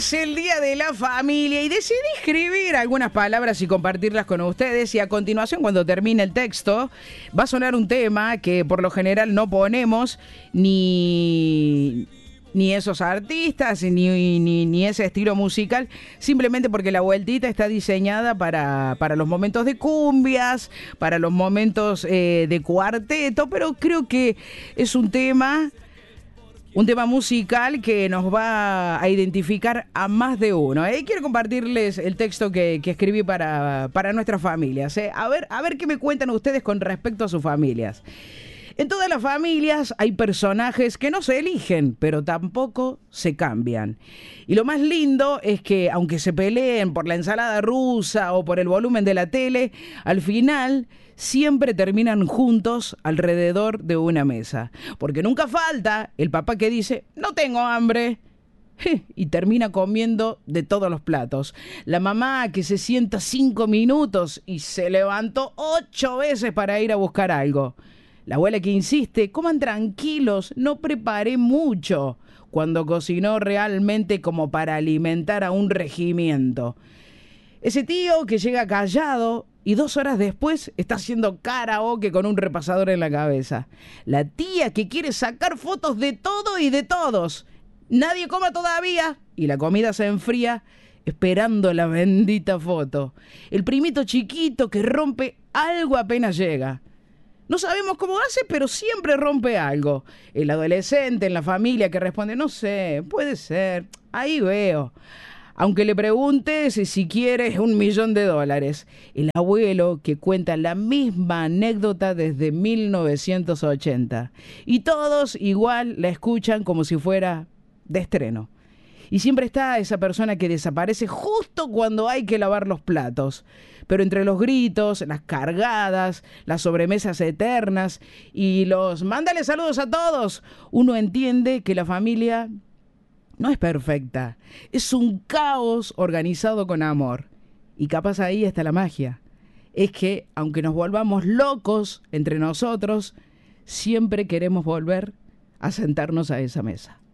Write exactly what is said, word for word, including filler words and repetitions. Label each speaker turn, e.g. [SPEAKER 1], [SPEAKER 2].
[SPEAKER 1] es el Día de la Familia y decidí escribir algunas palabras y compartirlas con ustedes, y a continuación, cuando termine el texto, va a sonar un tema que por lo general no ponemos ni... ni esos artistas, ni, ni, ni ese estilo musical, simplemente porque la vueltita está diseñada para, para los momentos de cumbias, para los momentos eh, de cuarteto, pero creo que es un tema, un tema musical que nos va a identificar a más de uno. ¿eh? Quiero compartirles el texto que, que escribí para, para nuestras familias. ¿eh? A ver, a ver qué me cuentan ustedes con respecto a sus familias. En todas las familias hay personajes que no se eligen, pero tampoco se cambian. Y lo más lindo es que, aunque se peleen por la ensalada rusa o por el volumen de la tele, al final siempre terminan juntos alrededor de una mesa. Porque nunca falta el papá que dice, no tengo hambre, y termina comiendo de todos los platos. La mamá que se sienta cinco minutos y se levantó ocho veces para ir a buscar algo. La abuela que insiste, coman tranquilos, no preparé mucho, cuando cocinó realmente como para alimentar a un regimiento. Ese tío que llega callado y dos horas después está haciendo karaoke con un repasador en la cabeza. La tía que quiere sacar fotos de todo y de todos. Nadie coma todavía y la comida se enfría esperando la bendita foto. El primito chiquito que rompe algo apenas llega. No sabemos cómo hace, pero siempre rompe algo. El adolescente en la familia que responde, no sé, puede ser, ahí veo. Aunque le preguntes si quiere un millón de dólares. El abuelo que cuenta la misma anécdota desde mil novecientos ochenta. Y todos igual la escuchan como si fuera de estreno. Y siempre está esa persona que desaparece justo cuando hay que lavar los platos. Pero entre los gritos, las cargadas, las sobremesas eternas y los mándale saludos a todos, uno entiende que la familia no es perfecta. Es un caos organizado con amor. Y capaz ahí está la magia. Es que, aunque nos volvamos locos entre nosotros, siempre queremos volver a sentarnos a esa mesa.